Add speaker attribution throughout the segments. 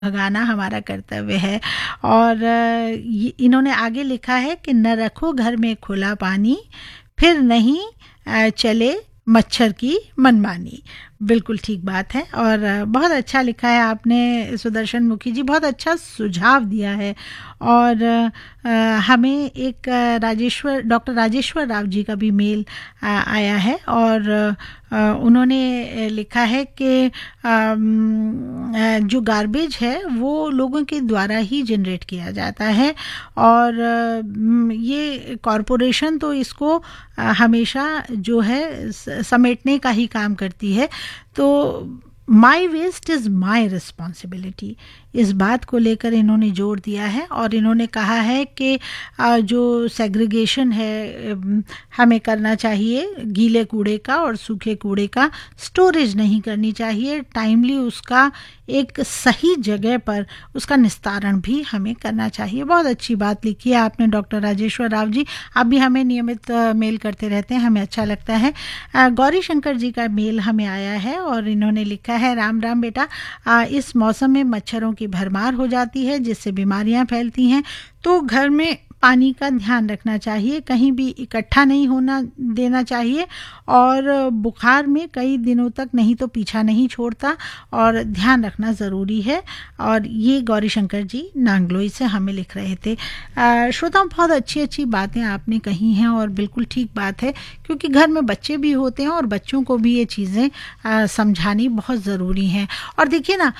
Speaker 1: भगाना हमारा कर्तव्य है। और इन्होंने आगे लिखा है कि न रखो घर में खुला पानी, फिर नहीं चले मच्छर की मनमानी। बिल्कुल ठीक बात है। और बहुत अच्छा लिखा है आपने सुदर्शन मुखी जी, बहुत अच्छा सुझाव दिया है। और हमें एक डॉक्टर राजेश्वर राव जी का भी मेल आया है। और उन्होंने लिखा है कि जो गार्बेज है वो लोगों के द्वारा ही जनरेट किया जाता है, और ये कॉरपोरेशन तो इसको हमेशा जो है समेटने का ही काम करती है। तो माई वेस्ट इज़ माई रिस्पॉन्सिबिलिटी, इस बात को लेकर इन्होंने जोर दिया है। और इन्होंने कहा है कि जो सेग्रीगेशन है हमें करना चाहिए, गीले कूड़े का और सूखे कूड़े का स्टोरेज नहीं करनी चाहिए, टाइमली उसका एक सही जगह पर उसका निस्तारण भी हमें करना चाहिए। बहुत अच्छी बात लिखी है आपने डॉक्टर राजेश्वर राव जी, आप भी हमें नियमित मेल करते रहते हैं, हमें अच्छा लगता है। गौरी शंकर जी का मेल हमें आया है और इन्होंने लिखा है, राम राम बेटा, इस मौसम में मच्छरों की भरमार हो जाती है जिससे बीमारियां फैलती हैं, तो घर में पानी का ध्यान रखना चाहिए, कहीं भी इकट्ठा नहीं होना देना चाहिए। और बुखार में कई दिनों तक नहीं तो पीछा नहीं छोड़ता और ध्यान रखना ज़रूरी है। और ये गौरी शंकर जी नांगलोई से हमें लिख रहे थे। श्रोताओं, बहुत अच्छी अच्छी बातें आपने कही हैं और बिल्कुल ठीक बात है, क्योंकि घर में बच्चे भी होते हैं और बच्चों को भी ये चीज़ें समझानी बहुत ज़रूरी हैं। और देखिए ना,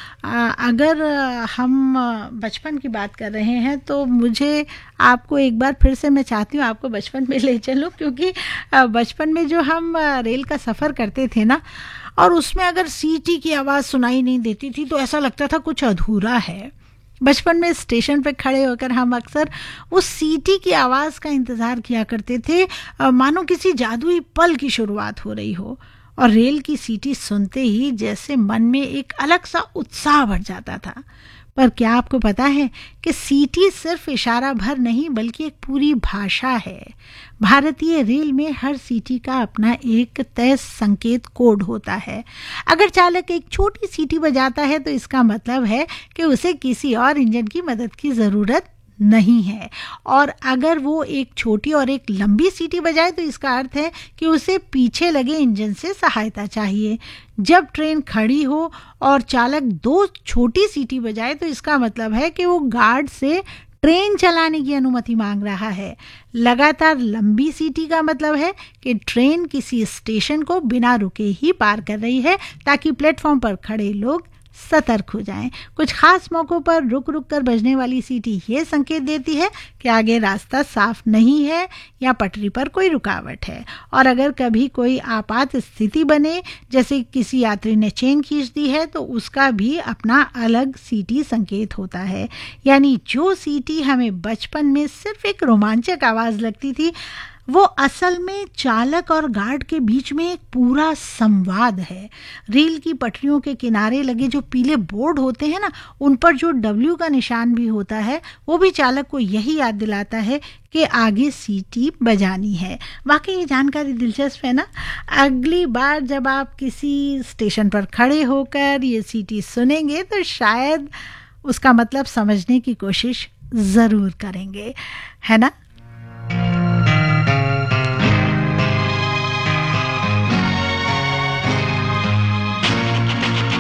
Speaker 1: अगर हम बचपन की बात कर रहे हैं तो मुझे आपको एक बार फिर से मैं चाहती हूँ आपको बचपन में ले चलूँ, क्योंकि बचपन में जो हम रेल का सफ़र करते थे ना, और उसमें अगर सीटी की आवाज़ सुनाई नहीं देती थी तो ऐसा लगता था कुछ अधूरा है। बचपन में स्टेशन पर खड़े होकर हम अक्सर उस सीटी की आवाज़ का इंतज़ार किया करते थे, मानो किसी जादुई पल की शुरुआत हो रही हो। और रेल की सीटी सुनते ही जैसे मन में एक अलग सा उत्साह भर जाता था। पर क्या आपको पता है कि सीटी सिर्फ इशारा भर नहीं बल्कि एक पूरी भाषा है। भारतीय रेल में हर सीटी का अपना एक तय संकेत कोड होता है। अगर चालक एक छोटी सीटी बजाता है तो इसका मतलब है कि उसे किसी और इंजन की मदद की ज़रूरत नहीं है, और अगर वो एक छोटी और एक लंबी सीटी बजाए तो इसका अर्थ है कि उसे पीछे लगे इंजन से सहायता चाहिए। जब ट्रेन खड़ी हो और चालक दो छोटी सीटी बजाए तो इसका मतलब है कि वो गार्ड से ट्रेन चलाने की अनुमति मांग रहा है। लगातार लंबी सीटी का मतलब है कि ट्रेन किसी स्टेशन को बिना रुके ही पार कर रही है, ताकि प्लेटफॉर्म पर खड़े लोग सतर्क हो जाएं। कुछ खास मौक़ों पर रुक रुक कर बजने वाली सीटी ये संकेत देती है कि आगे रास्ता साफ नहीं है या पटरी पर कोई रुकावट है। और अगर कभी कोई आपात स्थिति बने, जैसे किसी यात्री ने चेन खींच दी है, तो उसका भी अपना अलग सीटी संकेत होता है। यानी जो सीटी हमें बचपन में सिर्फ एक रोमांचक आवाज़ लगती थी, वो असल में चालक और गार्ड के बीच में एक पूरा संवाद है। रेल की पटरियों के किनारे लगे जो पीले बोर्ड होते हैं ना, उन पर जो डब्ल्यू का निशान भी होता है, वो भी चालक को यही याद दिलाता है कि आगे सीटी बजानी है। वाकई ये जानकारी दिलचस्प है ना। अगली बार जब आप किसी स्टेशन पर खड़े होकर ये सीटी सुनेंगे तो शायद उसका मतलब समझने की कोशिश ज़रूर करेंगे, है ना।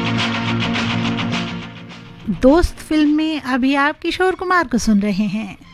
Speaker 1: दोस्त फिल्म में अभी आप किशोर कुमार को सुन रहे हैं।